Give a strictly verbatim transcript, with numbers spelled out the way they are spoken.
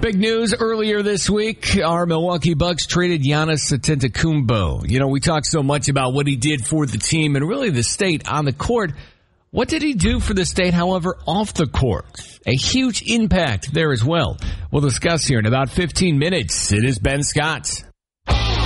Big news earlier this week. Our Milwaukee Bucks traded Giannis Antetokounmpo. You know, we talked so much about what he did for the team and really the state on the court. What did he do for the state, however, off the court? A huge impact there as well. We'll discuss here in about fifteen minutes. It is Ben Scott.